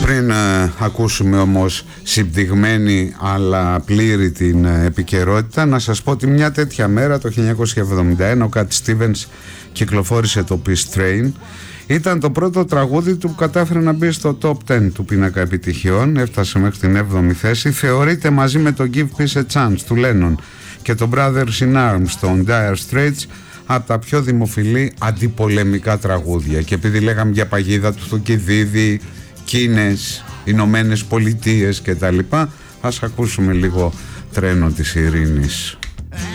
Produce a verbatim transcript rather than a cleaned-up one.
Πριν ε, ακούσουμε όμως συμπτυγμένη αλλά πλήρη την ε, επικαιρότητα, να σας πω ότι μια τέτοια μέρα το χίλια εννιακόσια εβδομήντα ένα ο Κατ Στίβενς κυκλοφόρησε το Peace Train. Ήταν το πρώτο τραγούδι του που κατάφερε να μπει στο top δέκα του πίνακα επιτυχιών, έφτασε μέχρι την έβδομη θέση. Θεωρείται μαζί με το Give Peace a Chance του Lennon και το Brothers in Arms των Dire Straits από τα πιο δημοφιλή αντιπολεμικά τραγούδια. Και επειδή λέγαμε για παγίδα του Θουκυδίδη, Κίνες, Ηνωμένες Πολιτείες και τα λοιπά, ας ακούσουμε λίγο Τρένο της Ειρήνης.